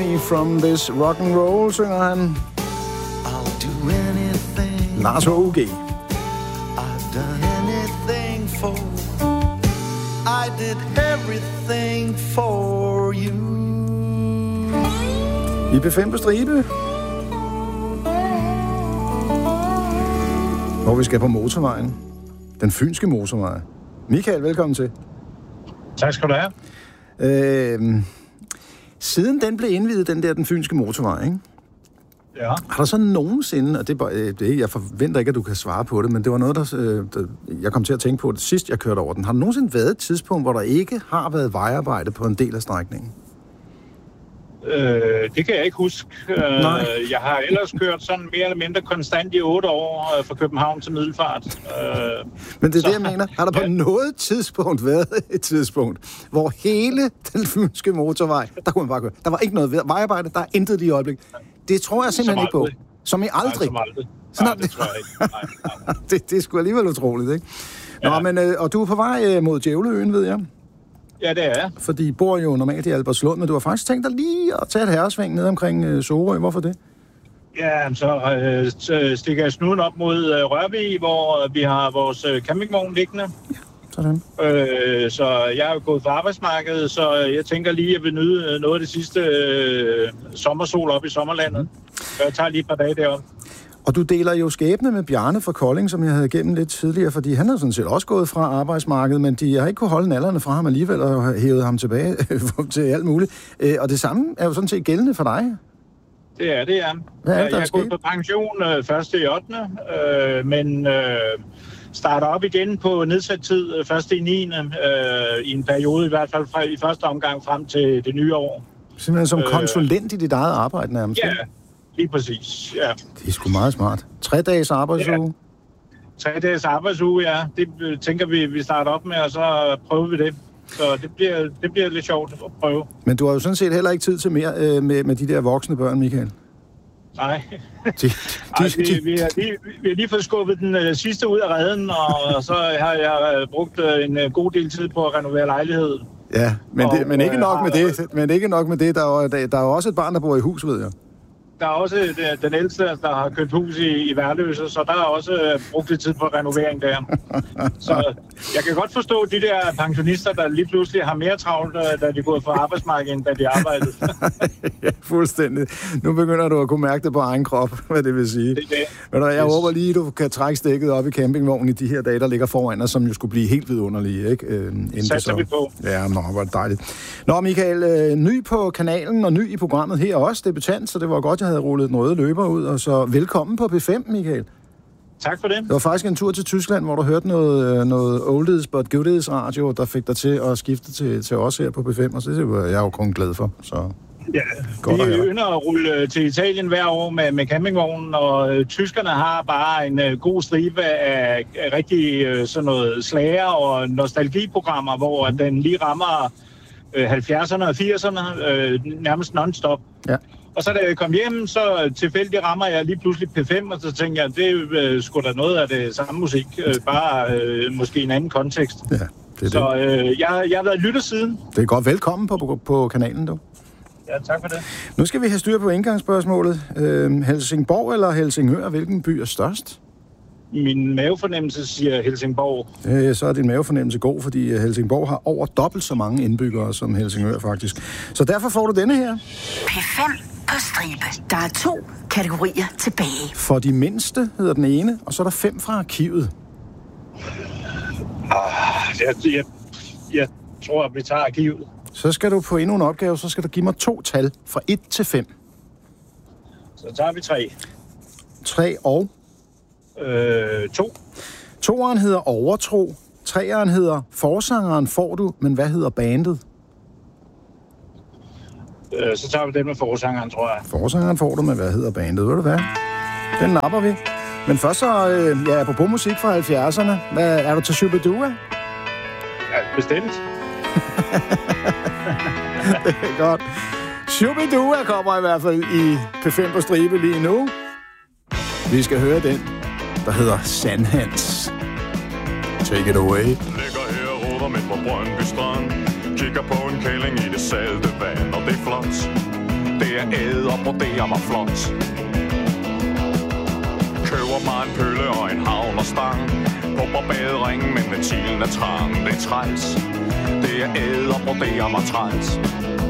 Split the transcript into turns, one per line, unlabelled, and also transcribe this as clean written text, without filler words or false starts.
me from this rock and roll, synger han.
I'll do anything.
Lars H.U.G.
I've done anything for. I did everything for you.
I P5 på stribe. Hvor vi skal på motorvejen. Den fynske motorvej. Michael, velkommen til.
Tak skal du have.
Siden den blev indviet, den fynske motorvej, ikke?
Ja.
Har der så nogensinde, og jeg forventer ikke, at du kan svare på det, men det var noget, der jeg kom til at tænke på det sidst, jeg kørte over den. Har der nogensinde været et tidspunkt, hvor der ikke har været vejarbejde på en del af strækningen?
Det kan jeg ikke huske. Jeg har ellers kørt sådan mere eller mindre konstant i 8 år fra København til Middelfart.
Men det er det, jeg mener. Har der på noget tidspunkt været et tidspunkt, hvor hele den fynske motorvej, der kunne man bare køre. Der var ikke noget vejarbejde, der er intet lige i øjeblik. Det tror jeg simpelthen ikke på. Som i aldrig.
Nej, som aldrig. Nej, det tror jeg ikke. Nej.
Det er sgu alligevel utroligt, ikke? Nå, ja. Men, og du er på vej mod Djævleøen, ved jeg.
Ja, det er jeg.
Fordi I bor jo normalt i Albertslund, men du har faktisk tænkt dig lige at tage et herresving ned omkring Sorø. Hvorfor det?
Ja, så stikker jeg snuden op mod Rørvig, hvor vi har vores campingvogn liggende.
Ja, sådan.
Så jeg er jo gået på arbejdsmarkedet, så jeg tænker lige, at jeg vil nyde noget af det sidste sommersol op i sommerlandet. Så jeg tager lige et par dage deroppe.
Og du deler jo skæbne med Bjarne fra Kolding, som jeg havde gennem lidt tidligere, fordi han har sådan set også gået fra arbejdsmarkedet, men de har ikke kunne holde nallerne fra ham alligevel og hævet ham tilbage til alt muligt. Og det samme er jo sådan set gældende for dig.
Det er det, ja. Jeg er gået på pension 1. i 8. Men starter op igen på nedsat tid 1. i 9. I en periode i hvert fald i første omgang frem til det nye år.
Simpelthen som konsulent i dit eget arbejde nærmest?
Ja, lige præcis, ja.
Det er sgu meget smart. 3 dages arbejdsuge?
Ja. 3 dages arbejdsuge, ja. Det tænker vi starter op med, og så prøver vi det. Så det bliver lidt sjovt at prøve. Men du har jo sådan set heller ikke tid til mere med de der voksne børn, Michael. Nej. Vi har lige fået skubbet den sidste ud af reden, og så har jeg brugt en god del tid på at renovere lejlighed.
Ja, men ikke nok med det. Men ikke nok med det. Der er jo også et barn, der bor i hus, ved jeg.
Der er også den ældste, der har købt hus i Værløse, så der er også brugt lidt tid på renovering der. Så jeg kan godt forstå de der pensionister, der lige pludselig har mere travlt, da de er gået fra arbejdsmarkedet, end da de arbejdede.
Ja, fuldstændig. Nu begynder du at kunne mærke det på egen krop, hvad det vil sige. Det er det. Jeg håber lige, du kan trække stikket op i campingvognen i de her dage, der ligger foran os, som jo skulle blive helt vidunderlige, ikke?
Satser vi på.
Ja, hvor er det dejligt. Nå, Michael, ny på kanalen og ny i programmet her også, debutant, så det var godt, jeg havde rullet den røde løber ud, og så velkommen på P5, Michael.
Tak for det.
Det var faktisk en tur til Tyskland, hvor du hørte noget oldies but goodies radio, der fik dig til at skifte til os her på P5, og det var jeg jo kun glad for. Så
ja, vi ynder at rulle til Italien hver år med campingvognen, og tyskerne har bare en god stribe af rigtig sådan noget slager og nostalgiprogrammer, hvor den lige rammer 70'erne og 80'erne nærmest non-stop. Ja. Og så da jeg kom hjem, så tilfældigt rammer jeg lige pludselig P5, og så tænker jeg, det er sgu da noget af det samme musik, bare måske i en anden kontekst. Ja, det er så jeg har været lytter siden. Det
er godt. Velkommen på kanalen, du.
Ja, tak for det.
Nu skal vi have styr på indgangsspørgsmålet. Helsingborg eller Helsingør, hvilken by er størst?
Min mavefornemmelse siger Helsingborg.
Så er din mavefornemmelse god, fordi Helsingborg har over dobbelt så mange indbyggere som Helsingør faktisk. Så derfor får du denne her.
P5 på stribe. Der er 2 kategorier tilbage.
For de mindste hedder den ene, og så er der 5 fra arkivet.
Jeg tror, at vi tager arkivet.
Så skal du på endnu en opgave, så skal du give mig 2 tal fra 1 til 5.
Så tager vi 3.
3 og?
2.
2'eren hedder Overtro. 3'eren hedder Forsangeren får du, men hvad hedder bandet?
Så tager vi den med Forsangeren, tror jeg.
Forsangeren får du, men hvad hedder bandet? Ved du hvad? Den napper vi. Men først så, apropos musik fra 70'erne. Er du til Shubidua?
Ja, bestemt.
Det er godt. Shubidua kommer i hvert fald i P5 på stribe lige nu. Vi skal høre den, der hedder Sandhans. Take it away.
Ligger her og roder midt på Brøndby Strand. Kigger på en kælling i det salte vand, og det er flot. Det er æde og brodere mig flot. Køber mig en pølle og en havn og stang. Pumper baderingen, men ventilen er trang. Det er træls. Det er æde og brodere mig træls.